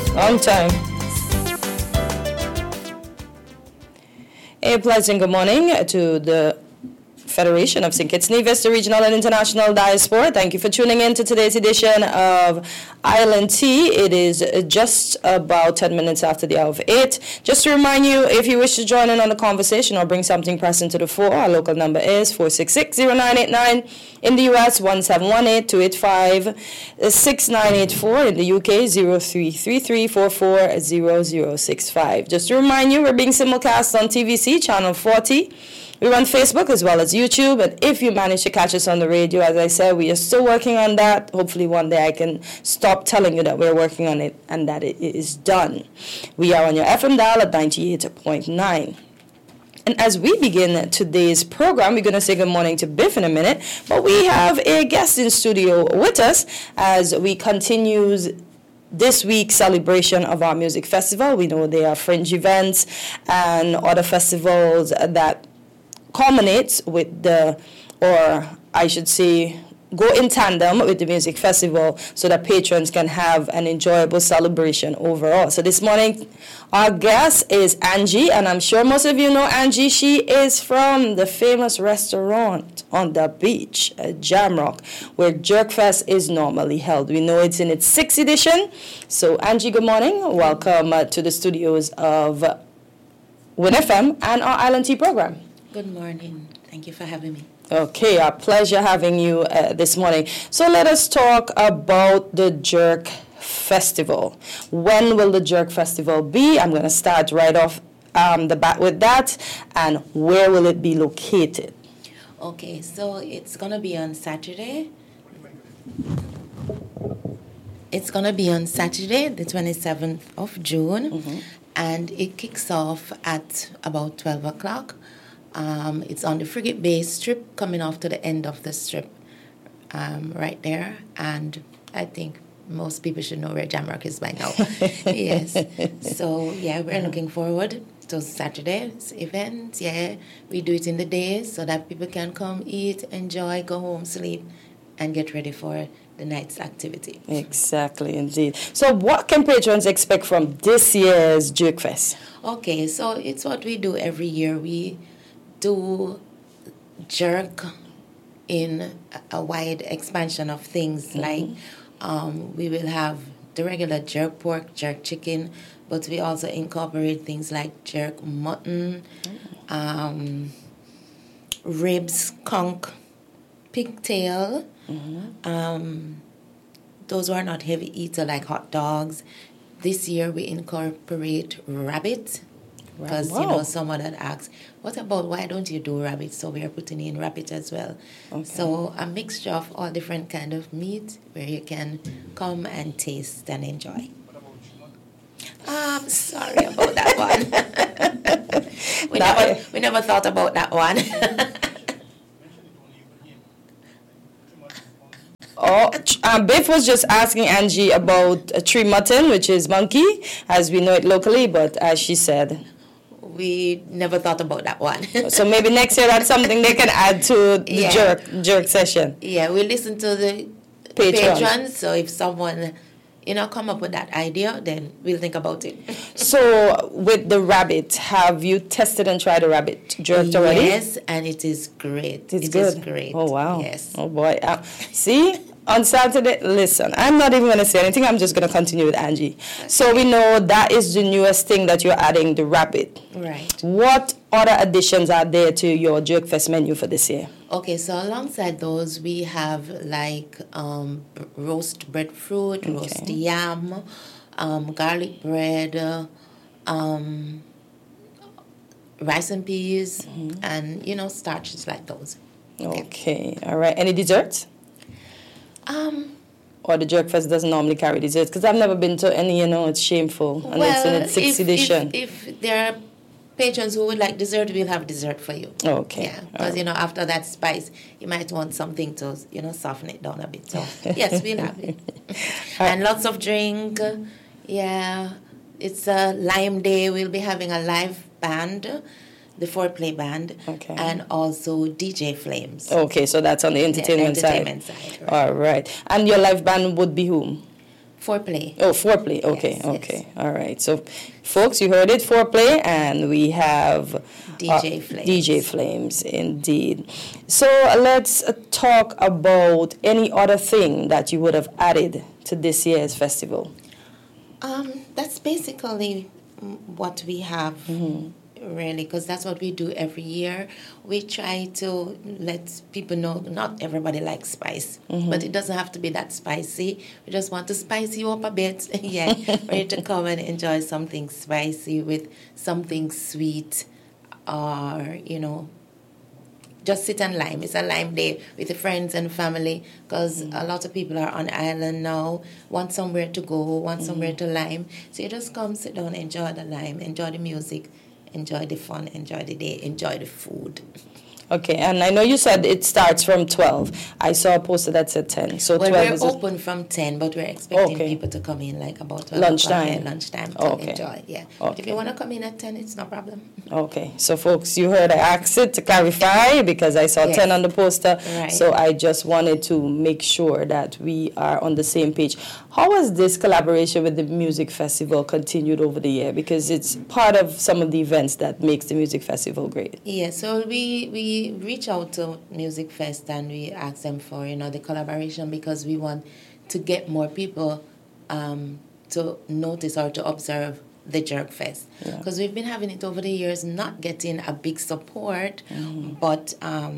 Long time. A pleasant good morning to the Federation of St. Kitts Nevis, the regional and international diaspora. Thank you for tuning in to today's edition of Island Tea. It is just about 10 minutes after the hour of 8. Just to remind you, if you wish to join in on the conversation or bring something present to the fore, our local number is 466-0989. In the U.S., 1718-285-6984. In the U.K., 0333440065. Just to remind you, we're being simulcast on TVC, Channel 40. We run Facebook as well as YouTube, and if you manage to catch us on the radio, as I said, we are still working on that. Hopefully one day I can stop telling you that we're working on it and that it is done. We are on your FM dial at 98.9. And as we begin today's program, we're going to say good morning to Biff in a minute, but we have a guest in studio with us as we continue this week's celebration of our music festival. We know there are fringe events and other festivals that culminates with or I should say, go in tandem with the music festival so that patrons can have an enjoyable celebration overall. So this morning, our guest is Angie, and I'm sure most of you know Angie. She is from the famous restaurant on the beach, Jamrock, where Jerkfest is normally held. We know it's in its 6th edition. So Angie, good morning. Welcome to the studios of Win FM and our Island Tea program. Good morning. Thank you for having me. Okay, our pleasure having you this morning. So let us talk about the Jerk Festival. When will the Jerk Festival be? I'm going to start right off the bat with that. And where will it be located? Okay, so it's going to be on Saturday. It's going to be on Saturday, the 27th of June. Mm-hmm. And it kicks off at about 12 o'clock. It's on the Frigate Bay Strip, coming off to the end of the strip, right there. And I think most people should know where Jamrock is by now. Yes. So, yeah, we're looking forward to Saturday's event. Yeah, we do it in the day so that people can come eat, enjoy, go home, sleep, and get ready for the night's activity. Exactly, indeed. So what can patrons expect from this year's Jerkfest? Okay, so it's what we do every year. We do jerk in a wide expansion of things. Mm-hmm. Like we will have the regular jerk pork, jerk chicken, but we also incorporate things like jerk mutton, ribs, conch, pigtail. Mm-hmm. Those who are not heavy eater like hot dogs. This year we incorporate rabbit. Because, you know, someone had asked, what about why don't you do rabbit? So we are putting in rabbit as well. Okay. So a mixture of all different kind of meat where you can come and taste and enjoy. I'm sorry about that one. we never thought about that one. Biff was just asking Angie about tree mutton, which is monkey, as we know it locally, but as she said, we never thought about that one. So maybe next year that's something they can add to the jerk session. Yeah, we listen to the patrons. So if someone, come up with that idea, then we'll think about it. So with the rabbit, have you tested and tried a rabbit jerked already? Yes, and it is great. It is great. Oh, wow. Yes. Oh, boy. See? On Saturday, listen, I'm not even going to say anything. I'm just going to continue with Angie. Okay. So we know that is the newest thing that you're adding, the rabbit. Right. What other additions are there to your Jerkfest menu for this year? Okay, so alongside those, we have like roast breadfruit, roast yam, garlic bread, rice and peas, and, starches like those. Okay, all right. Any desserts? Or the Jerkfest doesn't normally carry desserts? Because I've never been to any, it's shameful. And it's in its 6th edition. If there are patrons who would like dessert, we'll have dessert for you. Okay. Yeah, because, after that spice, you might want something to, soften it down a bit. So, yes, we'll have it. And lots of drink. Yeah, it's a Lime Day. We'll be having a live band. The Foreplay Band, and also DJ Flames. Okay, so that's on the entertainment side. Right. All right. And your live band would be whom? Foreplay. Oh, foreplay. Okay, Yes, okay. yes. All right. So, folks, you heard it, foreplay, and we have DJ Flames. DJ Flames, indeed. So, let's talk about any other thing that you would have added to this year's festival. That's basically what we have, really, because that's what we do every year. We try to let people know not everybody likes spice, but it doesn't have to be that spicy. We just want to spice you up a bit, yeah, for you to come and enjoy something spicy with something sweet, or, just sit and lime. It's a lime day with the friends and family, because a lot of people are on island now, want somewhere to go, want somewhere to lime. So you just come, sit down, enjoy the lime, enjoy the music, enjoy the fun, enjoy the day, enjoy the food. Okay, and I know you said it starts from 12. I saw a poster that said 10. So Well, 12 we're is open from 10, but we're expecting Okay. people to come in like about 12 Lunchtime. o'clock, yeah, lunchtime to Okay. enjoy. Yeah. But if Okay. you want to come in at 10, it's no problem. Okay, so folks, you heard I asked it to clarify because I saw Yes. 10 on the poster. Right. So I just wanted to make sure that we are on the same page. How has this collaboration with the music festival continued over the year? Because it's part of some of the events that makes the music festival great. Yeah, so we reach out to Music Fest and we ask them for, the collaboration, because we want to get more people to notice or to observe the Jerk Fest. Yeah. Because we've been having it over the years, not getting a big support, but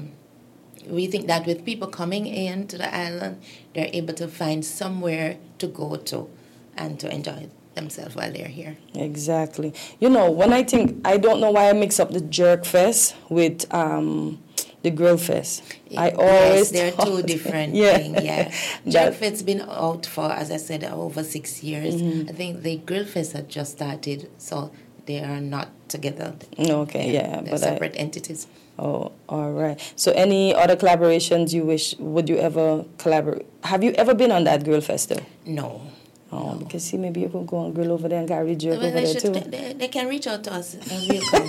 we think that with people coming in to the island, they're able to find somewhere to go to and to enjoy themselves while they're here. Exactly. When I don't know why I mix up the Jerk Fest with the Grill Fest. I always Yes, they're two thought- different Yeah. things, yeah. That- Jerk Fest's been out for, as I said, over 6 years. I think the Grill Fest had just started, so they are not together. Okay, yeah. They're But separate entities. Oh, all right. So any other collaborations would you ever collaborate? Have you ever been on that Grill Fest though? No. Oh, because see, maybe you could go and grill over there and carry jerk Well, over there too. they can reach out to us and we'll come.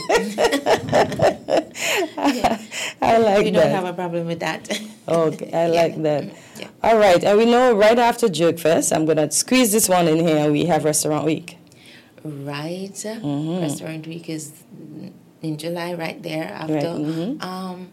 I like We that. don't have a problem with that. Okay, I like that. Yeah. All right, and we know right after Jerk Fest, I'm going to squeeze this one in here, we have Restaurant Week. Right. Restaurant Week is in July, right there after. Right,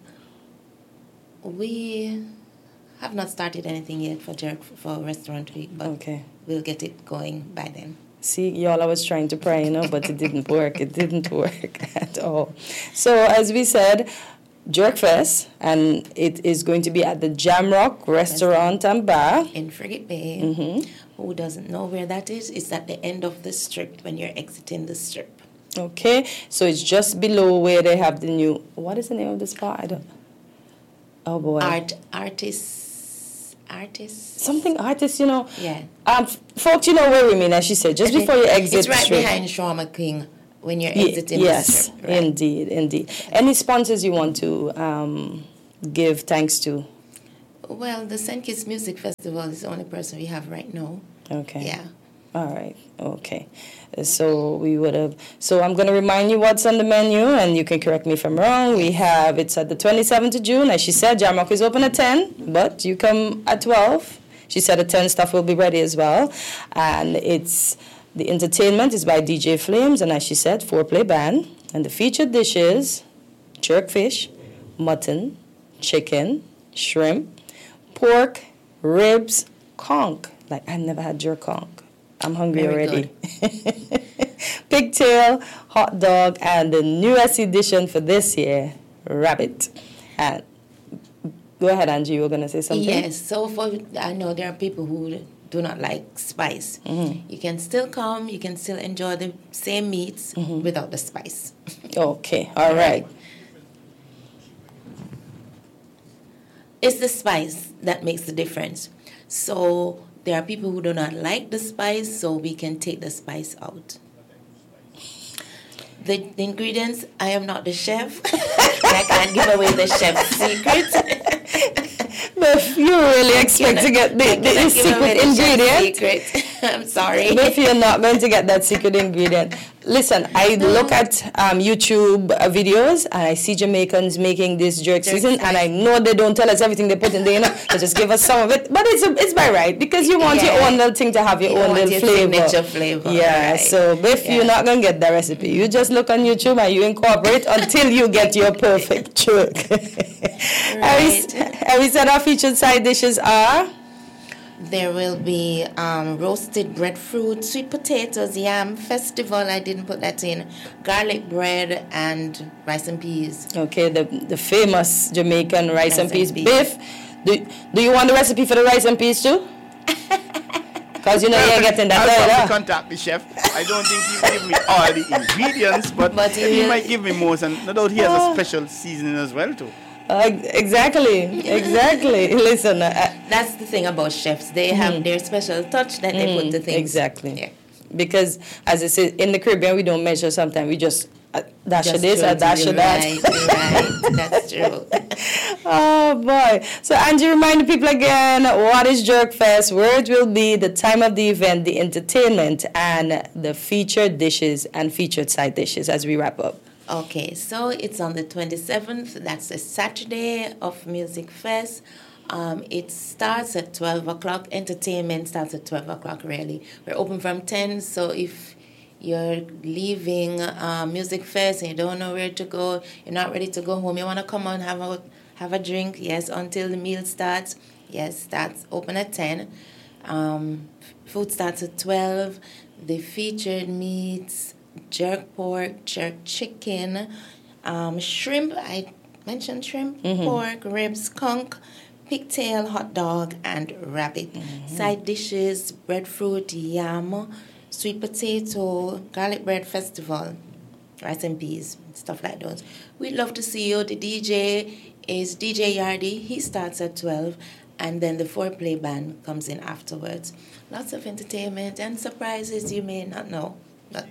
We have not started anything yet for Restaurant Week, but Okay. we'll get it going by then. See, y'all, I was trying to pray, but it didn't work. It didn't work at all. So, as we said, Jerk Fest, and it is going to be at the Jamrock Restaurant and Bar. In Frigate Bay, who doesn't know where that is? It's at the end of the strip when you're exiting the strip. Okay, so it's just below where they have the new. What is the name of the spot? I don't. Oh boy. Artists. Something artist, Yeah. Folks, you know where we mean, as she said, just before you exit It's right the strip. behind Shawarma King when you're exiting Yes, the strip. Right? indeed. Any sponsors you want to give thanks to? Well, the St. Kitts Music Festival is the only person we have right now. Okay. Yeah. All right. Okay. So I'm going to remind you what's on the menu, and you can correct me if I'm wrong. It's at the 27th of June. As she said, Jamrock is open at 10, but you come at 12. She said at 10 stuff will be ready as well. And the entertainment is by DJ Flames, and as she said, 4-play band. And the featured dishes, jerkfish, mutton, chicken, shrimp, pork, ribs, conch. Like, I've never had jerk conch. I'm hungry Very already. Pigtail, hot dog, and the newest edition for this year, rabbit. And go ahead, Angie, you were going to say something? Yes. So I know there are people who do not like spice. You can still come. You can still enjoy the same meats without the spice. Okay, all right. It's the spice that makes the difference. So there are people who do not like the spice, so we can take the spice out. The ingredients, I am not the chef. I can't give away the chef's secret. But you really expect to get the secret ingredient? Secret. I'm sorry. If you're not going to get that secret ingredient, Listen, I look at YouTube videos and I see Jamaicans making this jerk season, and I know they don't tell us everything they put in there, you know, they just give us some of it. But it's by right, because you want your own little thing to have your own little flavor. Signature flavor. Yeah, right. So if you're not going to get the recipe, you just look on YouTube and you incorporate until you get your perfect jerk. Right. And we said our featured side dishes are? There will be roasted breadfruit, sweet potatoes, yam, festival, I didn't put that in, garlic bread, and rice and peas. Okay, the famous Jamaican rice and peas. Biff, do you want the recipe for the rice and peas too? Because you know you're getting that. I'll probably contact the chef. I don't think he will give me all the ingredients, but he might give me more. And no doubt he has a special seasoning as well too. Exactly. Listen, that's the thing about chefs. They have their special touch that they put the things. Exactly. Yeah. Because, as I said, in the Caribbean, we don't measure sometimes. We just dash of this or dash of that. Right. That's true. Oh, boy. So, Angie, remind the people again, what is Jerk Fest, where it will be, the time of the event, the entertainment, and the featured dishes and featured side dishes as we wrap up. Okay, so it's on the 27th. That's a Saturday of Music Fest. It starts at 12 o'clock. Entertainment starts at 12 o'clock, really. We're open from 10, so if you're leaving Music Fest and you don't know where to go, you're not ready to go home, you want to come on, have a drink, yes, until the meal starts. Yes, that's open at 10. Food starts at 12. The featured meats, jerk pork, jerk chicken, shrimp, I mentioned shrimp, pork, ribs, skunk, pigtail, hot dog, and rabbit. Side dishes, breadfruit, yam, sweet potato, garlic bread festival, rice and peas, stuff like those. We'd love to see you. The DJ is DJ Yardy. He starts at 12, and then the foreplay band comes in afterwards. Lots of entertainment and surprises you may not know. But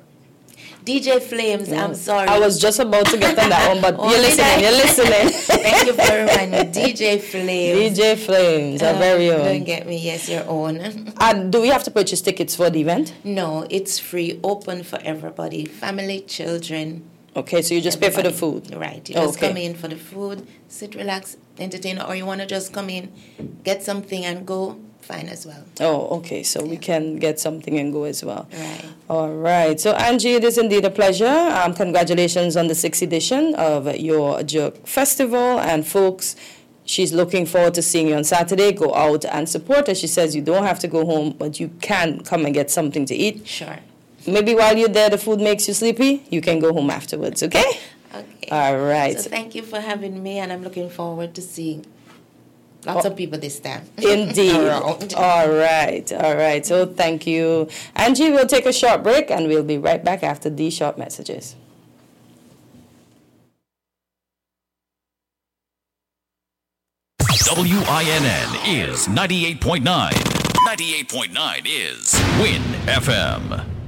DJ Flames, I'm sorry. I was just about to get on that one, but you're listening. Thank you for reminding me. DJ Flames. DJ Flames, our very own. Don't get me, yes, your own. And do we have to purchase tickets for the event? No, it's free, open for everybody, family, children. Okay, so you just pay for the food? Right, you just come in for the food, sit, relax, entertain, or you want to just come in, get something and go, fine as well. Oh, okay, so we can get something and go as well. Right. All right, so Angie, it is indeed a pleasure. Congratulations on the 6th edition of your Jerk Festival, and folks, she's looking forward to seeing you on Saturday. Go out and support her. She says you don't have to go home, but you can come and get something to eat. Sure. Maybe while you're there, the food makes you sleepy, you can go home afterwards, okay? Okay. All right. So thank you for having me, and I'm looking forward to seeing lots of people this time. Indeed. Around. All right. So thank you. Angie, we'll take a short break, and we'll be right back after these short messages. WINN is 98.9. 98.9 is WIN FM.